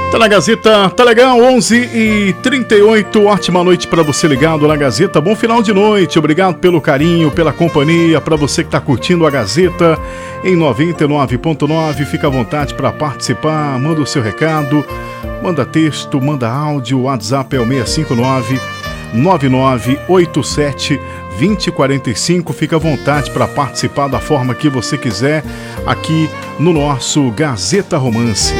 Tá na Gazeta, tá legal, 11h38, ótima noite para você ligado na Gazeta, bom final de noite, obrigado pelo carinho, pela companhia, para você que tá curtindo a Gazeta em 99.9, fica à vontade para participar, manda o seu recado, manda texto, manda áudio, o WhatsApp é o 659-9987-2045, fica à vontade para participar da forma que você quiser aqui no nosso Gazeta Romance.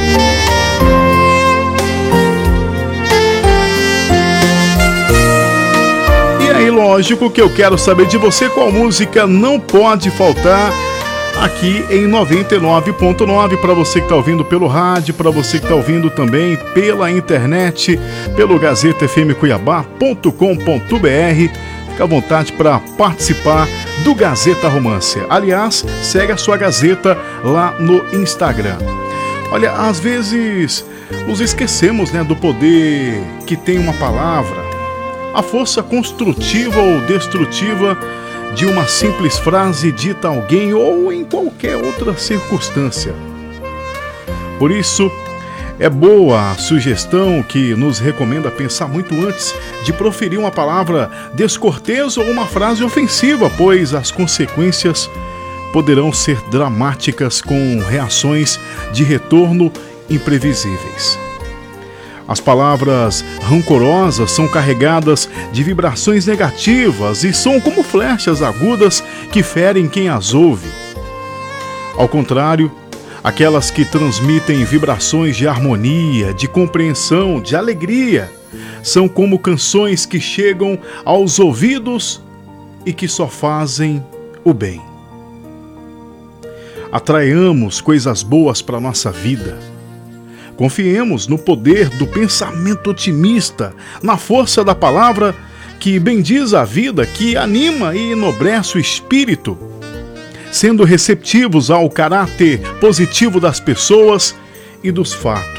E lógico que eu quero saber de você qual música não pode faltar aqui em 99.9 para você que está ouvindo pelo rádio, para você que está ouvindo também pela internet, pelo gazetafmcuiabá.com.br. Fica à vontade para participar do Gazeta Romance. Aliás, segue a sua Gazeta lá no Instagram. Olha, às vezes nos esquecemos, do poder que tem uma palavra. A força construtiva ou destrutiva de uma simples frase dita a alguém ou em qualquer outra circunstância. Por isso, é boa a sugestão que nos recomenda pensar muito antes de proferir uma palavra descortês ou uma frase ofensiva, pois as consequências poderão ser dramáticas com reações de retorno imprevisíveis. As palavras rancorosas são carregadas de vibrações negativas e são como flechas agudas que ferem quem as ouve. Ao contrário, aquelas que transmitem vibrações de harmonia, de compreensão, de alegria, são como canções que chegam aos ouvidos e que só fazem o bem. Atraiamos coisas boas para a nossa vida. Confiemos no poder do pensamento otimista, na força da palavra que bendiz a vida, que anima e enobrece o espírito, sendo receptivos ao caráter positivo das pessoas e dos fatos.